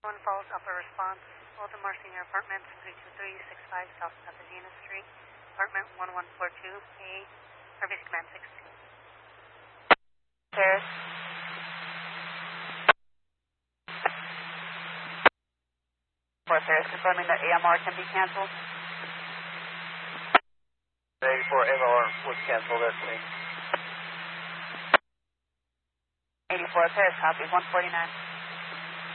One Falls Upper Response, Baltimore Senior Apartments, 32365 South Pasadena Street, Apartment 1142A, Service Command 16. Paris. For Paris, confirming that AMR can be canceled. 84 AMR was canceled, that's me. 84 Paris, copy, 149.